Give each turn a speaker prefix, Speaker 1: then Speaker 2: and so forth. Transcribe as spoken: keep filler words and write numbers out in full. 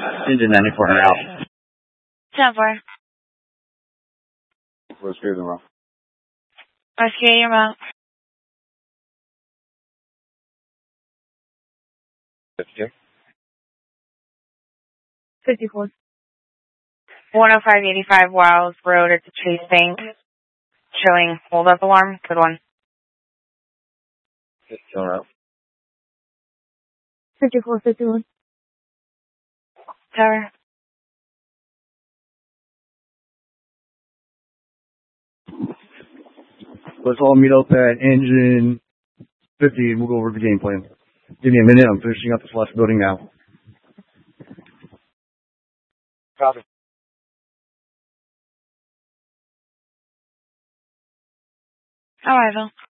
Speaker 1: Engine ninety-four hundred out.
Speaker 2: ten four.
Speaker 1: Rescue the route.
Speaker 2: Rescue your route.
Speaker 1: fifty-two.
Speaker 2: fifty-four. one oh five eighty-five Wiles Road at the Chase Bank. Showing hold up alarm. Good one.
Speaker 1: fifty-two route.
Speaker 2: fifty-four fifty-one. Tower.
Speaker 1: Let's all meet up at engine fifty and we'll go over the game plan. Give me a minute. I'm finishing up this last building now. Copy.
Speaker 2: Arrival.